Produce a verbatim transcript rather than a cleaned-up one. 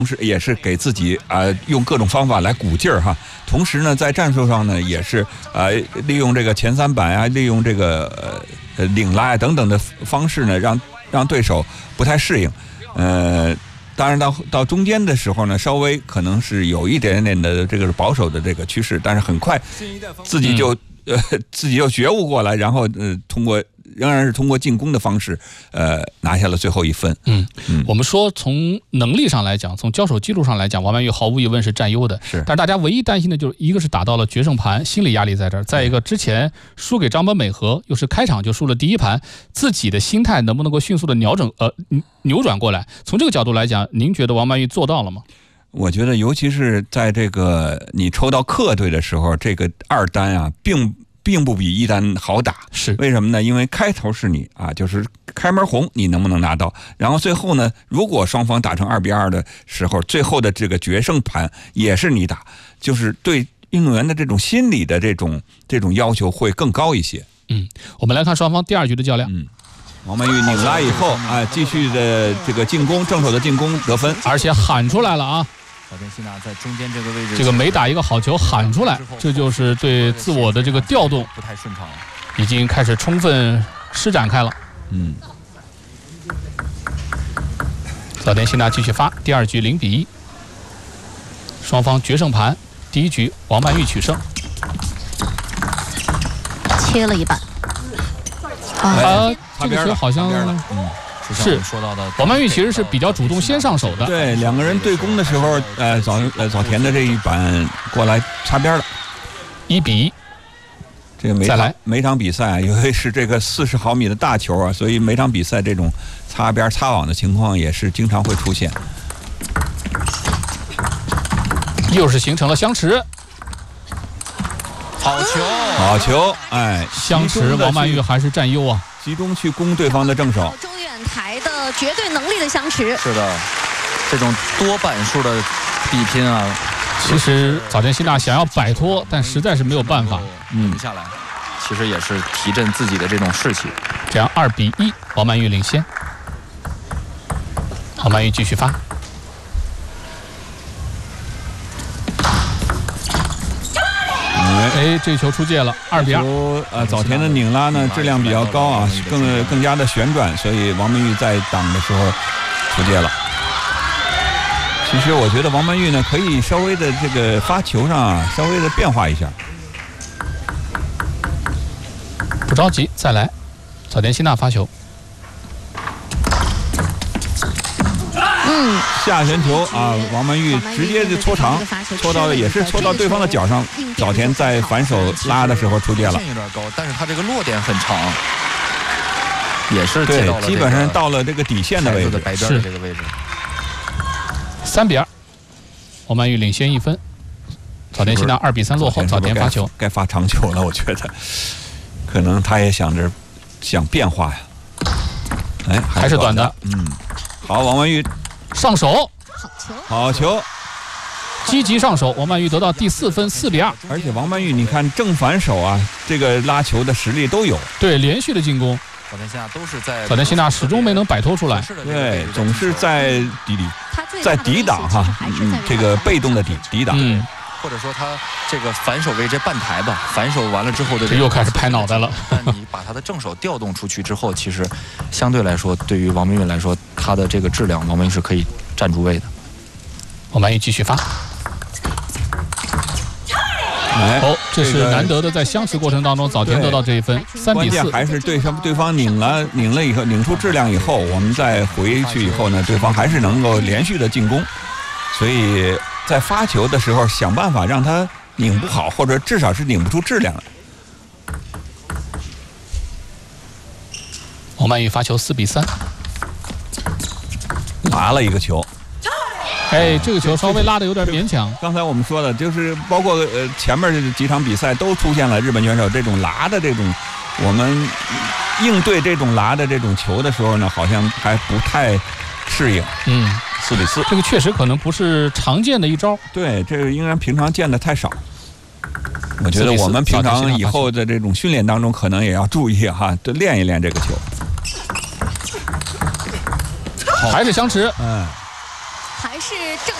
同时也是给自己啊、呃、用各种方法来鼓劲儿哈。同时呢，在战术上呢，也是呃利用这个前三板啊，利用这个呃领拉啊等等的方式呢，让让对手不太适应。呃，当然到到中间的时候呢，稍微可能是有一点点的这个保守的这个趋势，但是很快自己就、嗯、呃自己又觉悟过来，然后呃通过。仍然是通过进攻的方式，呃，拿下了最后一分。 嗯嗯，我们说从能力上来讲，从交手记录上来讲，王曼玉毫无疑问是占优的。 是， 但是大家唯一担心的就是一个是打到了决胜盘，心理压力在这儿；再一个，之前输给张本美和，又是开场就输了第一盘，自己的心态能不能够迅速的调整呃扭转过来？从这个角度来讲，您觉得王曼玉做到了吗？ 我觉得，尤其是在这个你抽到客队的时候，这个二单啊，并。并不比一单好打， 是为什么呢？因为开头是你啊，就是开门红，你能不能拿到？然后最后呢，如果双方打成二比二的时候，最后的这个决胜盘也是你打，就是对运动员的这种心理的这种这种要求会更高一些。 嗯，我们来看双方第二局的较量。 嗯，王曼玉拧拉以后啊，继续的这个进攻，正手的进攻得分， 而且喊出来了啊。 小田希娜在中间这个位置， 这个每打一个好球喊出来，这就是对自我的这个调动不太顺畅了， 已经开始充分施展开了。 嗯， 小田希娜继续发，第二局零比一，双方决胜盘，第一局王曼玉取胜， 切了一半。 啊，这个球好像嗯。 是王曼玉其实是比较主动先上手的， 对，两个人对攻的时候，呃，早呃早田的这一板过来擦边了， 一比一。 这个每再来每场比赛，因为是这个四十毫米的大球啊，所以每场比赛这种擦边擦网的情况也是经常会出现。 又是形成了相持， 好球， 好球，哎， 相持，王曼玉还是占优啊。 集中去攻对方的正手， 中远台的绝对能力的相持。 是的，这种多板数的比拼啊， 其实早田希娜想要摆脱，但实在是没有办法， 嗯，下来，其实也是提振自己的这种士气。 这样二比一，王曼玉领先。王曼玉继续发。哎，这球出界了，二比二。 呃，早田的拧拉呢质量比较高啊，更更加的旋转，所以王曼玉在挡的时候出界了。其实我觉得王曼玉呢可以稍微的这个发球上啊稍微的变化一下。 不着急，再来，早田希娜发球。 嗯， 下旋球啊，王曼玉直接就搓长，搓到也是搓到对方的脚上。早田在反手拉的时候出界了， 有点高，但是他这个落点很长，也是接到了、这个、 对，基本上到了这个底线的位置， 白边的这个位置。 三比二，王曼玉领先一分。早田希娜二比三落后，早田发球， 该发长球了，我觉得，可能他也想着想变化呀。哎， 还是短的， 嗯，好，王曼玉。 上手， 好球， 好球， 积极上手，王曼玉得到第四分，四比二。 而且王曼玉，你看正反手啊，这个拉球的实力都有。 对，连续的进攻， 早田希娜都是在， 早田希娜始终没能摆脱出来。 对，总是在抵抵，在抵挡哈，嗯，这个被动的抵抵挡。 嗯。 或者说他这个反手位这半台吧，反手完了之后的这又开始拍脑袋了。 但你把他的正手调动出去之后，其实相对来说，对于王曼玉来说，他的这个质量，王曼玉是可以站住位的。 王曼玉继续发。哦，这是难得的在相持过程当中，早田得到这一分，三比四。 关键还是对方对方拧了拧了以后，拧出质量以后，我们再回去以后呢，对方还是能够连续的进攻，所以。在发球的时候，想办法让他拧不好，或者至少是拧不出质量来。 王曼玉发球四比三， 拿了一个球。 哎，这个球稍微拉的有点勉强。 刚才我们说的，就是包括呃前面几场比赛都出现了日本选手这种拉的这种，我们应对这种拉的这种球的时候呢，好像还不太适应。 嗯。 四比四， 这个确实可能不是常见的一招。 对，这个应该平常见的太少。我觉得我们平常以后的这种训练当中，可能也要注意哈，多练一练这个球。 还是相持， 嗯， 还是正。